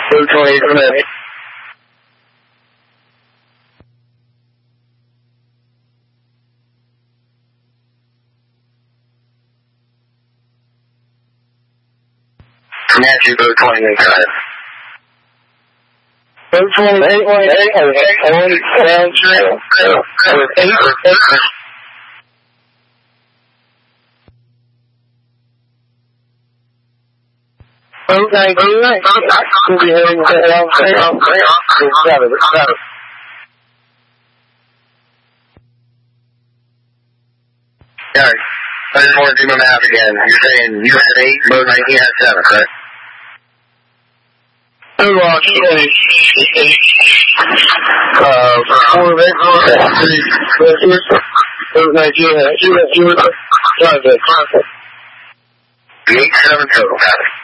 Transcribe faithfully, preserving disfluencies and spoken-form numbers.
Blue twenty-eight from Eddie. Matthew, Blue twenty-eight, go ahead. Blue twenty-eight, one eight, oh, eight, oh, eight, down trail. Over eight, eight. Blue nineteen, we'll be heading to down trail. Got it, got it. Alright, I just want to do my math again. You're saying you had eight, Blue nineteen had seven, correct? Two lost eight. Uh, four of eight, three, Blue nineteen had two, two, two, eight, seven total, got it.